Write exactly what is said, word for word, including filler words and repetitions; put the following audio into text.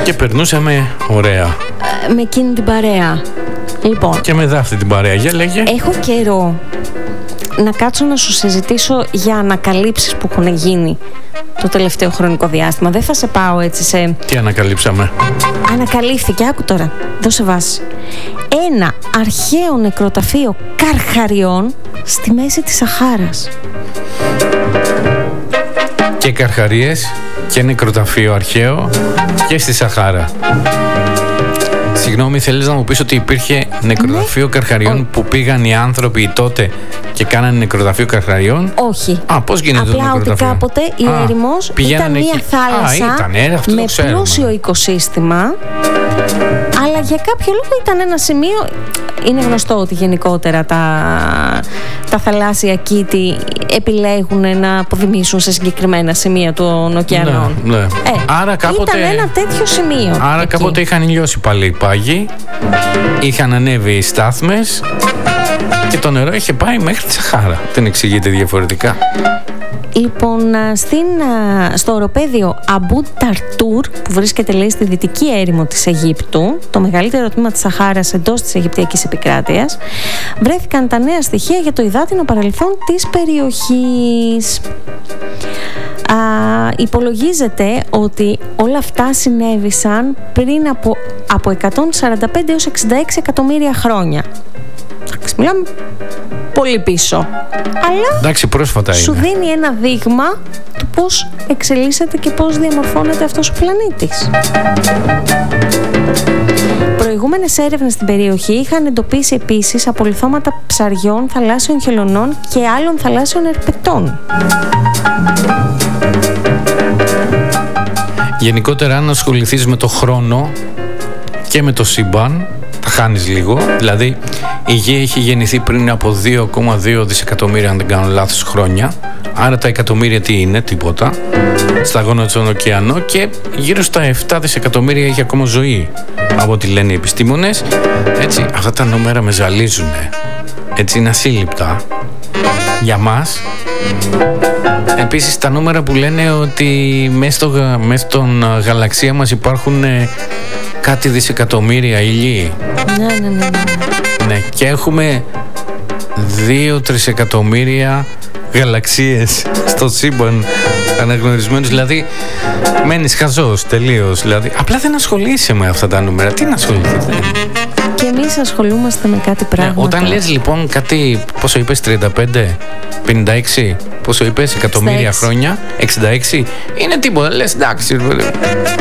Και περνούσαμε ωραία. Ε, με εκείνη την παρέα. Λοιπόν. Και με δάφτη την παρέα. Για λέγε. Έχω καιρό να κάτσω να σου συζητήσω για ανακαλύψεις που έχουν γίνει το τελευταίο χρονικό διάστημα. Δεν θα σε πάω έτσι σε... Τι ανακαλύψαμε? Ανακαλύφθηκε, άκου τώρα, δώσε βάση. Ένα αρχαίο νεκροταφείο καρχαριών στη μέση της Σαχάρας. Και καρχαρίες και νεκροταφείο αρχαίο και στη Σαχάρα. Συγγνώμη, θέλεις να μου πεις ότι υπήρχε νεκροταφείο ναι. καρχαριών που πήγαν οι άνθρωποι τότε και κάνανε νεκροταφείο καρχαριών? Όχι. Α, πώς γίνεται? Απλά το νεκροταφείο? ότι κάποτε η Α, έρημος ήταν μια εκεί. θάλασσα Α, ήτανε, αυτό με το πλούσιο οικοσύστημα, αλλά για κάποιο λόγο ήταν ένα σημείο. Είναι γνωστό ότι γενικότερα τα, τα θαλάσσια κήτη επιλέγουν να αποδημήσουν σε συγκεκριμένα σημεία των ωκεανών. Ναι, ναι. Ε, άρα κάποτε, ήταν ένα τέτοιο σημείο. Άρα εκεί. κάποτε είχαν λιώσει πάλι οι πάγοι, είχαν ανέβει οι στάθμες και το νερό είχε πάει μέχρι τη Σαχάρα. Δεν εξηγείται διαφορετικά. Λοιπόν, στην, στο οροπέδιο Αμπού Ταρτούρ, που βρίσκεται λέει στη δυτική έρημο της Αιγύπτου, το μεγαλύτερο τμήμα της Σαχάρας εντός της Αιγυπτιακής επικράτειας, βρέθηκαν τα νέα στοιχεία για το υδάτινο παρελθόν της περιοχής. Α, υπολογίζεται ότι όλα αυτά συνέβησαν πριν από, από εκατόν σαράντα πέντε έως εξήντα έξι εκατομμύρια χρόνια. Μιλάμε πολύ πίσω. Αλλά εντάξει, πρόσφατα σου είναι. δίνει ένα δείγμα του πώς εξελίσσεται και πώς διαμορφώνεται αυτός ο πλανήτης. Προηγούμενες έρευνες στην περιοχή είχαν εντοπίσει επίσης απολιθώματα ψαριών, θαλάσσιων χελωνών και άλλων θαλάσσιων ερπετών. Γενικότερα, αν ασχοληθείς με το χρόνο και με το σύμπαν, τα χάνεις λίγο. Δηλαδή, η Γη έχει γεννηθεί πριν από δύο κόμμα δύο δισεκατομμύρια, αν δεν κάνω λάθος, χρόνια. Άρα τα εκατομμύρια τι είναι? Τίποτα. Σταγόνα στον ωκεανό, και γύρω στα επτά δισεκατομμύρια έχει ακόμα ζωή, από ό,τι λένε οι επιστήμονες. Έτσι, αυτά τα νούμερα με ζαλίζουν. Έτσι, είναι ασύλληπτα για μας. Επίσης, τα νούμερα που λένε ότι μέσα, στο, μέσα στον γαλαξία μας υπάρχουν ε, κάτι δισεκατομμύρια ήλιοι. Ναι, ναι, ναι, ναι. Ναι, και έχουμε δύο τρισεκατομμύρια γαλαξίες στο σύμπαν αναγνωρισμένους. Δηλαδή, μένεις χαζός τελείως. Δηλαδή, απλά δεν ασχολείσαι με αυτά τα νούμερα. Τι να ασχοληθείς? Και εμείς ασχολούμαστε με κάτι πράγματα. Ναι, όταν λες λοιπόν κάτι, πόσο είπες, τριάντα πέντε, πενήντα έξι, πόσο είπες, εκατομμύρια χρόνια, εξήντα έξι, είναι τίποτα. Λες εντάξει.